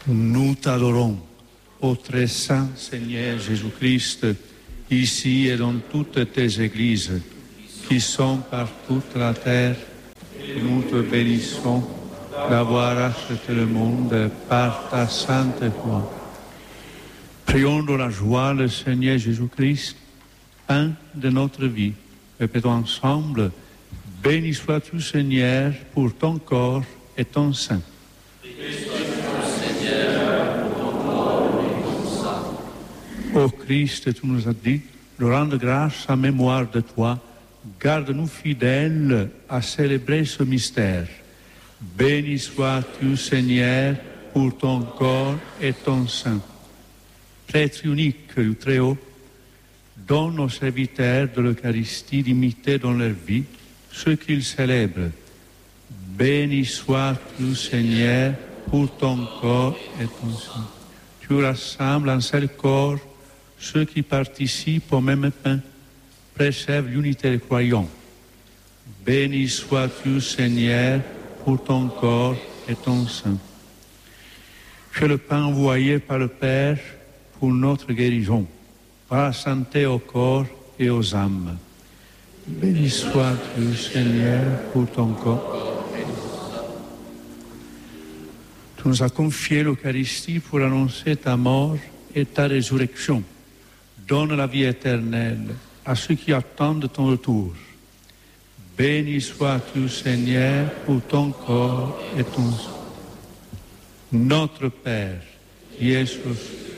Nous t'adorons, ô très saint Seigneur Jésus-Christ, ici et dans toutes tes églises qui sont par toute la terre. Et nous te bénissons d'avoir acheté le monde par ta sainte foi. Prions de la joie le Seigneur Jésus-Christ, pain de notre vie. Répétons ensemble, béni sois-tu Seigneur pour ton corps et ton sein. Ô Christ, tu nous as dit de rendre grâce en mémoire de toi. Garde-nous fidèles à célébrer ce mystère. Béni sois-tu, Seigneur, pour ton corps et ton sein. Prêtre unique du Très-Haut, donne aux serviteurs de l'Eucharistie d'imiter dans leur vie ce qu'ils célèbrent. Béni sois-tu, Seigneur, pour ton corps et ton sein. Tu rassembles en seul corps ceux qui participent au même pain, préserve l'unité des croyants. Béni sois-tu, Seigneur, pour ton corps et ton sein. Tu es le pain envoyé par le Père pour notre guérison, par la santé au corps et aux âmes. Béni sois-tu, Seigneur, pour ton corps. Tu nous as confié l'Eucharistie pour annoncer ta mort et ta résurrection. Donne la vie éternelle à ceux qui attendent ton retour. Béni sois-tu, Seigneur, pour ton corps et ton sang. Notre Père, qui es sur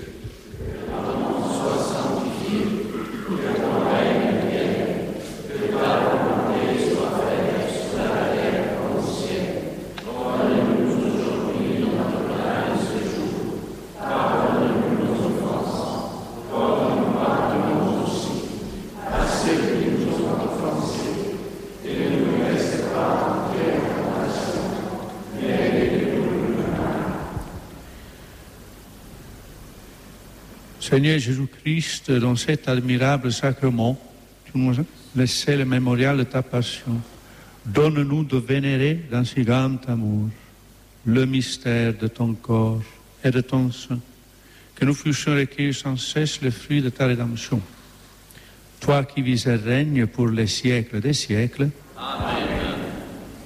Seigneur Jésus-Christ, dans cet admirable sacrement, tu nous as laissé le mémorial de ta passion. Donne-nous de vénérer dans si grand amour le mystère de ton corps et de ton sang, que nous puissions recueillir sans cesse le fruit de ta rédemption. Toi qui vis et règnes pour les siècles des siècles. Amen.